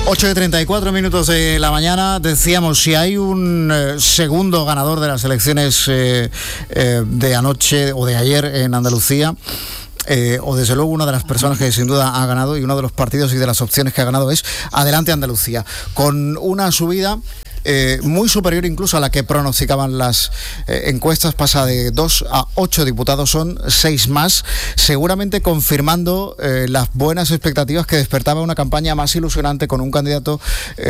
8:34 de la mañana. Decíamos, si hay un segundo ganador de las elecciones de anoche o de ayer en Andalucía, o desde luego una de las personas que sin duda ha ganado, y uno de los partidos y de las opciones que ha ganado, es Adelante Andalucía, con una subida muy superior incluso a la que pronosticaban las encuestas. Pasa de 2 a 8 diputados, son 6 más, seguramente confirmando las buenas expectativas que despertaba una campaña más ilusionante, con un candidato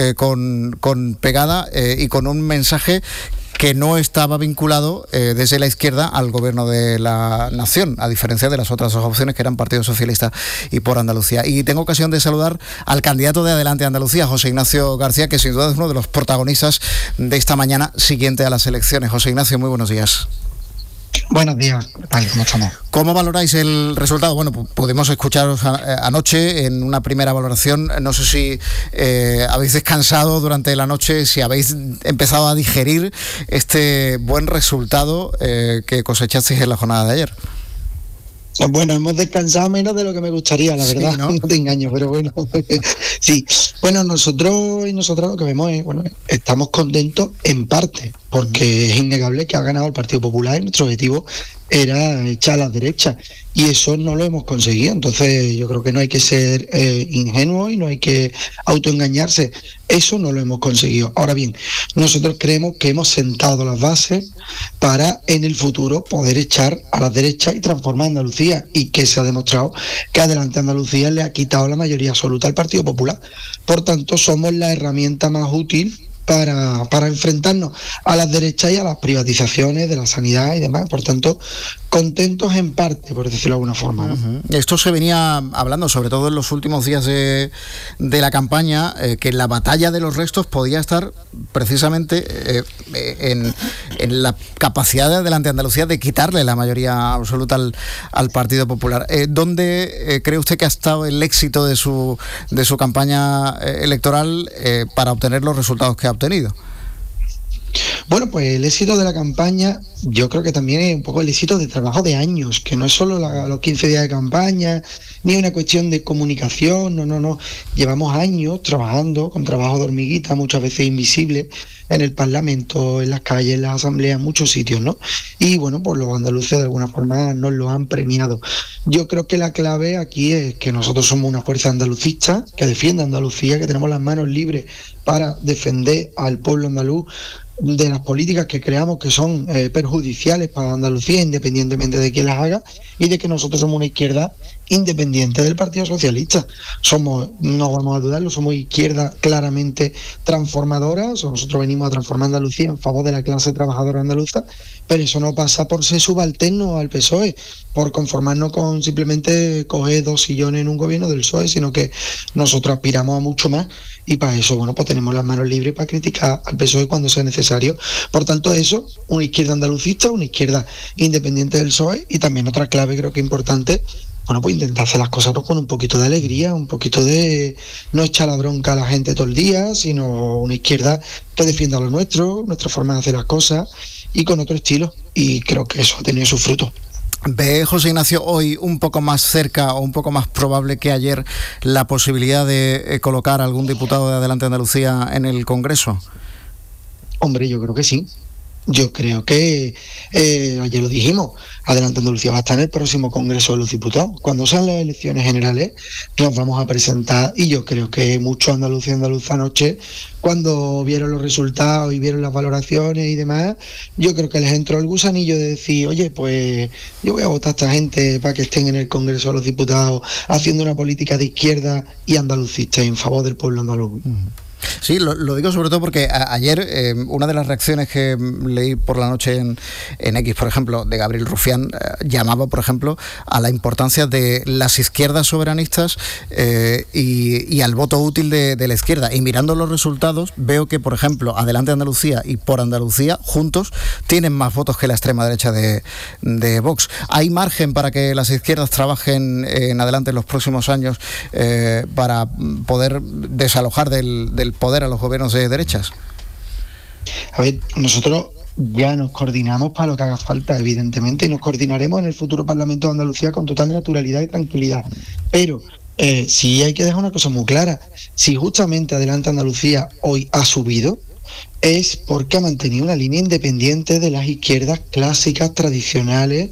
con pegada y con un mensaje que no estaba vinculado desde la izquierda al gobierno de la nación, a diferencia de las otras dos opciones que eran Partido Socialista y Por Andalucía. Y tengo ocasión de saludar al candidato de Adelante Andalucía, José Ignacio García, que sin duda es uno de los protagonistas de esta mañana siguiente a las elecciones. José Ignacio, muy buenos días. Buenos días, ¿cómo estamos? ¿Cómo valoráis el resultado? Bueno, pudimos escucharos anoche en una primera valoración. No sé si habéis descansado durante la noche, si habéis empezado a digerir este buen resultado que cosechasteis en la jornada de ayer. Bueno, hemos descansado menos de lo que me gustaría, la verdad, ¿no? No te engaño, pero bueno, sí. Bueno, nosotros y nosotras lo que vemos es, bueno, estamos contentos en parte, porque es innegable que ha ganado el Partido Popular y nuestro objetivo era echar a la derecha, y eso no lo hemos conseguido. Entonces yo creo que no hay que ser ingenuo y no hay que autoengañarse. Eso no lo hemos conseguido. Ahora bien, nosotros creemos que hemos sentado las bases para en el futuro poder echar a la derecha y transformar Andalucía, y que se ha demostrado que Adelante Andalucía le ha quitado la mayoría absoluta al Partido Popular. Por tanto, somos la herramienta más útil para enfrentarnos a las derechas y a las privatizaciones de la sanidad y demás. Por tanto, contentos en parte, por decirlo de alguna forma, ¿no? Esto se venía hablando, sobre todo en los últimos días de la campaña, que la batalla de los restos podía estar precisamente en la capacidad de Adelante Andalucía de quitarle la mayoría absoluta al Partido Popular. ¿Dónde cree usted que ha estado el éxito de su campaña electoral para obtener los resultados que ha obtenido? Bueno, pues el éxito de la campaña, yo creo que también es un poco el éxito de trabajo de años, que no es solo los 15 días de campaña, ni una cuestión de comunicación, no. Llevamos años trabajando con trabajo de hormiguita, muchas veces invisible, en el Parlamento, en las calles, en las asambleas, en muchos sitios, ¿no? Y bueno, pues los andaluces de alguna forma nos lo han premiado. Yo creo que la clave aquí es que nosotros somos una fuerza andalucista que defiende a Andalucía, que tenemos las manos libres para defender al pueblo andaluz de las políticas que creamos que son perjudiciales para Andalucía, independientemente de quién las haga, y de que nosotros somos una izquierda independiente del Partido Socialista. No vamos a dudarlo, somos izquierda claramente transformadora. Nosotros venimos a transformar Andalucía en favor de la clase trabajadora andaluza, pero eso no pasa por ser subalterno al PSOE, por conformarnos con simplemente coger 2 sillones en un gobierno del PSOE, sino que nosotros aspiramos a mucho más, y para eso, bueno, pues tenemos las manos libres para criticar al PSOE cuando sea necesario. Por tanto, eso, una izquierda andalucista, una izquierda independiente del PSOE, y también otra clave creo que importante, bueno, pues intentar hacer las cosas con un poquito de alegría, un poquito de no echar la bronca a la gente todo el día, sino una izquierda que defienda lo nuestro, nuestra forma de hacer las cosas, y con otro estilo, y creo que eso ha tenido sus frutos. ¿Ve, José Ignacio, hoy un poco más cerca o un poco más probable que ayer la posibilidad de colocar a algún diputado de Adelante Andalucía en el Congreso? Hombre, yo creo que sí. Yo creo que, ayer lo dijimos, Adelante Andalucía va a estar en el próximo Congreso de los Diputados. Cuando sean las elecciones generales, nos vamos a presentar, y yo creo que muchos andaluces y andaluzas anoche, cuando vieron los resultados y vieron las valoraciones y demás, yo creo que les entró el gusanillo de decir, oye, pues yo voy a votar a esta gente para que estén en el Congreso de los Diputados haciendo una política de izquierda y andalucista en favor del pueblo andaluz. Sí, lo digo sobre todo porque ayer una de las reacciones que leí por la noche en X, por ejemplo, de Gabriel Rufián, llamaba, por ejemplo, a la importancia de las izquierdas soberanistas y al voto útil de la izquierda. Y mirando los resultados, veo que, por ejemplo, Adelante Andalucía y Por Andalucía, juntos, tienen más votos que la extrema derecha de Vox. ¿Hay margen para que las izquierdas trabajen en adelante en los próximos años para poder desalojar del poder a los gobiernos de derechas? A ver, nosotros ya nos coordinamos para lo que haga falta, evidentemente, y nos coordinaremos en el futuro Parlamento de Andalucía con total naturalidad y tranquilidad. Pero sí hay que dejar una cosa muy clara. Si justamente Adelante Andalucía hoy ha subido, es porque ha mantenido una línea independiente de las izquierdas clásicas, tradicionales,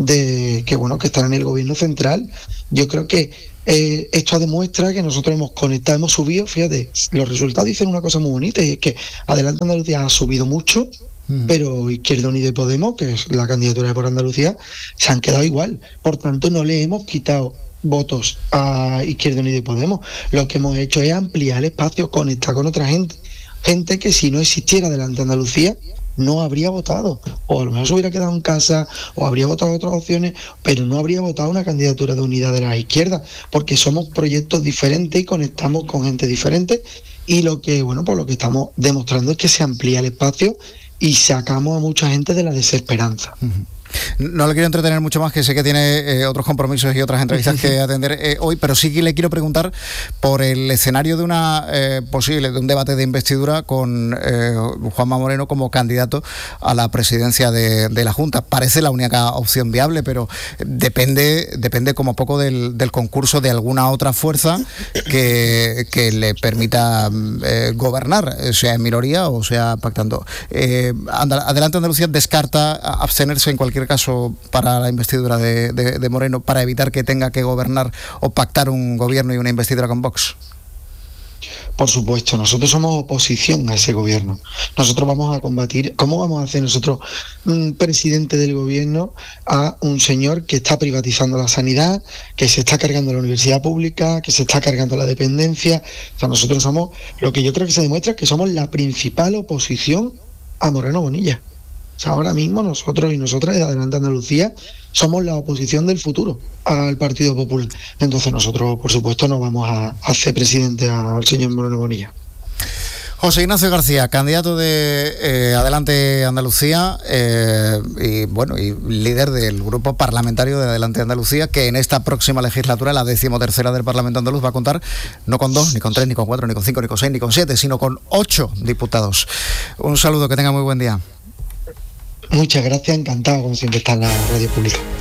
que están en el gobierno central. Yo creo que esto demuestra que nosotros hemos conectado, hemos subido. Fíjate, los resultados dicen una cosa muy bonita, y es que Adelante Andalucía ha subido mucho, pero Izquierda Unida y Podemos, que es la candidatura de Por Andalucía, se han quedado igual. Por tanto, no le hemos quitado votos a Izquierda Unida y Podemos. Lo que hemos hecho es ampliar el espacio, conectar con otra gente que si no existiera Adelante Andalucía no habría votado, o a lo mejor se hubiera quedado en casa, o habría votado otras opciones, pero no habría votado una candidatura de unidad de la izquierda, porque somos proyectos diferentes y conectamos con gente diferente, y lo que estamos demostrando es que se amplía el espacio y sacamos a mucha gente de la desesperanza. No le quiero entretener mucho más, que sé que tiene otros compromisos y otras entrevistas que atender hoy, pero sí que le quiero preguntar por el escenario de de un debate de investidura con Juanma Moreno como candidato a la presidencia de la Junta. Parece la única opción viable, pero depende como poco del concurso de alguna otra fuerza que le permita gobernar, sea en minoría o sea pactando. Adelante Andalucía descarta abstenerse en cualquier caso para la investidura de Moreno, para evitar que tenga que gobernar o pactar un gobierno y una investidura con Vox. Por supuesto, nosotros somos oposición a ese gobierno. Nosotros vamos a combatir. ¿Cómo vamos a hacer nosotros presidente del gobierno a un señor que está privatizando la sanidad, que se está cargando la universidad pública, que se está cargando la dependencia? O sea, nosotros somos, lo que yo creo que se demuestra es que somos la principal oposición a Moreno Bonilla. O sea, ahora mismo nosotros y nosotras de Adelante Andalucía somos la oposición del futuro al Partido Popular. Entonces nosotros, por supuesto, no vamos a hacer presidente al señor Moreno Bonilla. José Ignacio García, candidato de Adelante Andalucía y líder del grupo parlamentario de Adelante Andalucía, que en esta próxima legislatura, la 13ª del Parlamento andaluz, va a contar no con 2, ni con 3, ni con 4, ni con 5, ni con 6, ni con 7, sino con 8 diputados. Un saludo, que tenga muy buen día. Muchas gracias, encantado como siempre está en la radio pública.